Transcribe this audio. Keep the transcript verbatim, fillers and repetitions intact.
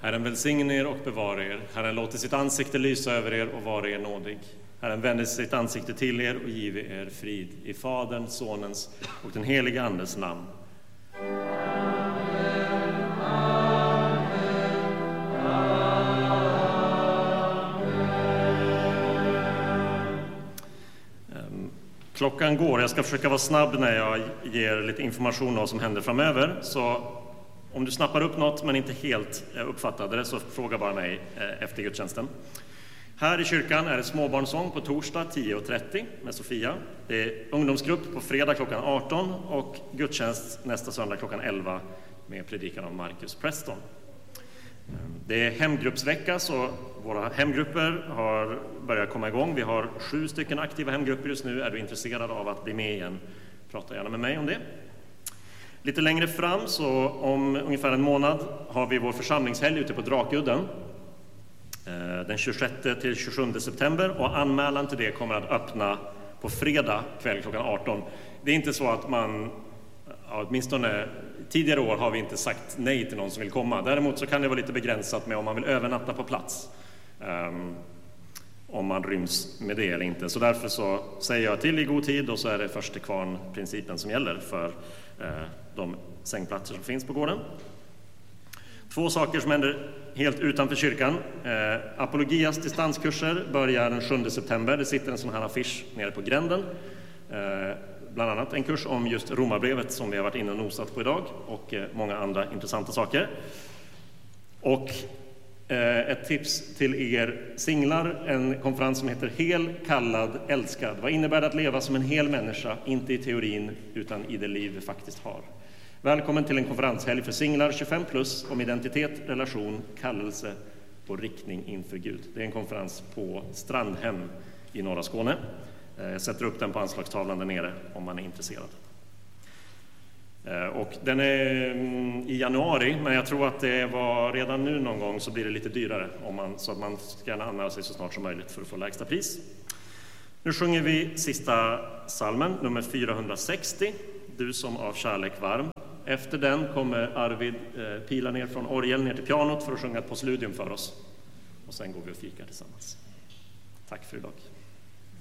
Herren välsigne er och bevara er. Herren låter sitt ansikte lysa över er och vara er nådig. Herren vänder sitt ansikte till er och giver er frid. I Faderns, Sonens och den helige Andes namn. Klockan går. Jag ska försöka vara snabb när jag ger lite information om vad som händer framöver. Så om du snappar upp något men inte helt uppfattade det, så fråga bara mig efter gudstjänsten. Här i kyrkan är det småbarnsång på torsdag tio och trettio med Sofia. Det är ungdomsgrupp på fredag klockan arton och gudstjänst nästa söndag klockan elva med predikan av Marcus Preston. Det är hemgruppsvecka, så våra hemgrupper har börjat komma igång. Vi har sju stycken aktiva hemgrupper just nu. Är du intresserad av att bli med igen, prata gärna med mig om det. Lite längre fram, så om ungefär en månad, har vi vår församlingshelg ute på Drakudden. Den tjugosjätte till tjugosjunde september, och anmälan till det kommer att öppna på fredag kväll klockan arton. Det är inte så att man, ja, åtminstone tidigare år har vi inte sagt nej till någon som vill komma. Däremot så kan det vara lite begränsat med om man vill övernatta på plats. Um, om man ryms med det eller inte. Så därför så säger jag till i god tid, och så är det först till kvarn-principen som gäller för uh, de sängplatser som finns på gården. Två saker som händer helt utanför kyrkan. Eh, Apologias distanskurser börjar den sjunde september. Det sitter en sån här affisch nere på gränden. Eh, bland annat en kurs om just Romarbrevet som vi har varit inne och nosat på idag. Och eh, många andra intressanta saker. Och eh, ett tips till er singlar. En konferens som heter Hel, kallad, älskad. Vad innebär det att leva som en hel människa? Inte i teorin utan i det liv vi faktiskt har. Välkommen till en konferenshelg för singlar tjugofem plus om identitet, relation, kallelse och riktning inför Gud. Det är en konferens på Strandhem i norra Skåne. Jag sätter upp den på anslagstavlan där nere om man är intresserad. Och den är i januari, men jag tror att det var redan nu någon gång så blir det lite dyrare, om man, så att man ska gärna anmäla sig så snart som möjligt för att få lägsta pris. Nu sjunger vi sista salmen, nummer fyrahundrasextio, Du som av kärlek varm. Efter den kommer Arvid eh, pila ner från orgeln ner till pianot för att sjunga ett postludium för oss. Och sen går vi och fikar tillsammans. Tack för idag.